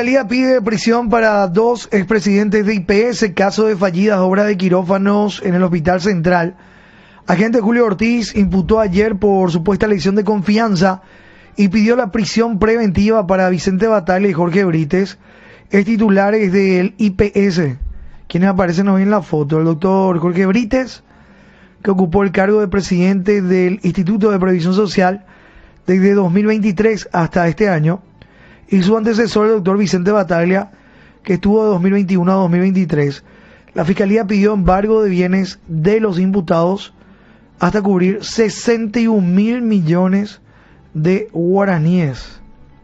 Fiscalía pide prisión para dos expresidentes de IPS, caso de fallidas obras de quirófanos en el Hospital Central. Agente Julio Ortiz imputó ayer por supuesta lesión de confianza y pidió la prisión preventiva para Vicente Bataglia y Jorge Brites, ex titulares del IPS, quienes aparecen hoy en la foto. El doctor Jorge Brites, que ocupó el cargo de presidente del Instituto de Previsión Social desde 2023 hasta este año, y su antecesor, el doctor Vicente Bataglia, que estuvo de 2021 a 2023. La Fiscalía pidió embargo de bienes de los imputados hasta cubrir 61.000 millones de guaraníes.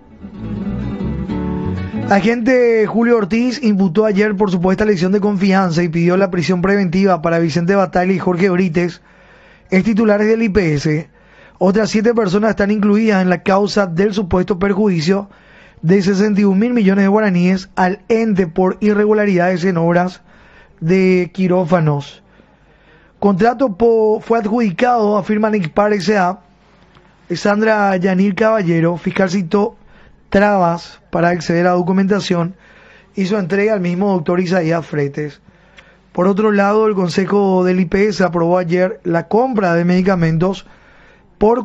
Agente Julio Ortiz imputó ayer por supuesta lesión de confianza y pidió la prisión preventiva para Vicente Bataglia y Jorge Brites, ex titulares del IPS. Otras 7 personas están incluidas en la causa del supuesto perjuicio de 61.000 millones de guaraníes al ente por irregularidades en obras de quirófanos. Contrato fue adjudicado, afirma Nexpar S.A. Sandra Yanir Caballero, fiscal citó trabas para acceder a documentación y su entrega al mismo doctor Isaías Fretes. Por otro lado, el Consejo del IPS aprobó ayer la compra de medicamentos por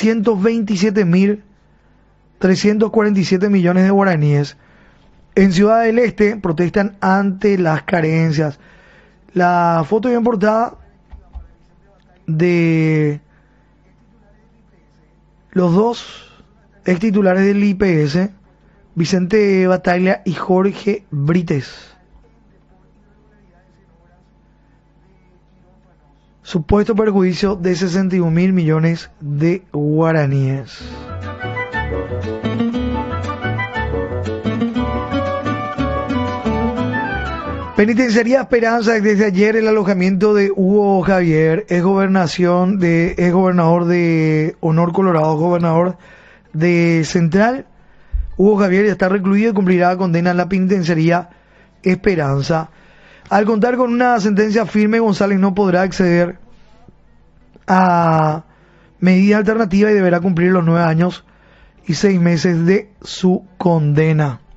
427.347 millones de guaraníes. En Ciudad del Este protestan ante las carencias. La foto bien portada de los dos ex titulares del IPS, Vicente Bataglia y Jorge Brites. Supuesto perjuicio de 61.000 millones de guaraníes. Penitenciaría Esperanza desde ayer el alojamiento de Hugo Javier, ex gobernador de Honor Colorado, gobernador de Central. Hugo Javier ya está recluido y cumplirá condena en la penitenciaría Esperanza. Al contar con una sentencia firme, González no podrá acceder a medida alternativa y deberá cumplir los 9 años y 6 meses de su condena.